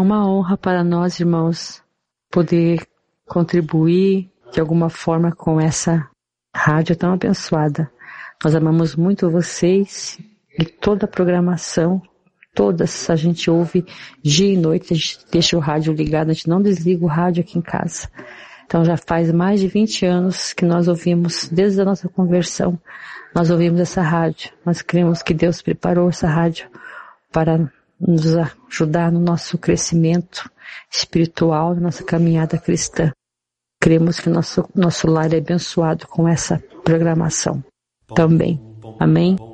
uma honra para nós, irmãos, poder contribuir de alguma forma com essa rádio tão abençoada. Nós amamos muito vocês e toda a programação, todas a gente ouve dia e noite, a gente deixa o rádio ligado, a gente não desliga o rádio aqui em casa. Então já faz mais de 20 anos que nós ouvimos, desde a nossa conversão, nós ouvimos essa rádio. Nós cremos que Deus preparou essa rádio para nos ajudar no nosso crescimento espiritual, na nossa caminhada cristã. Cremos que nosso lar é abençoado com essa programação também. Amém?